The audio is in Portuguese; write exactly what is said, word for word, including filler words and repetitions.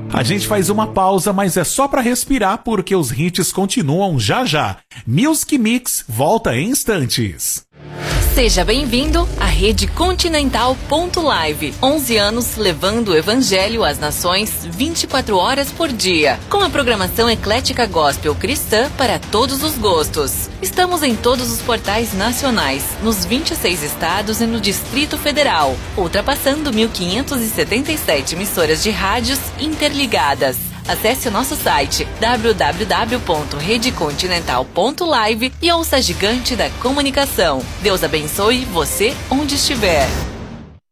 A gente faz uma pausa, mas é só para respirar porque os hits continuam já já. Music Mix volta em instantes. Seja bem-vindo à Rede Continental ponto live. onze anos levando o evangelho às nações vinte e quatro horas por dia. Com a programação eclética gospel cristã para todos os gostos. Estamos em todos os portais nacionais, nos vinte e seis estados e no Distrito Federal, ultrapassando mil quinhentas e setenta e sete emissoras de rádios interligadas. Acesse o nosso site w w w ponto rede continental ponto live e ouça a gigante da comunicação. Deus abençoe você onde estiver.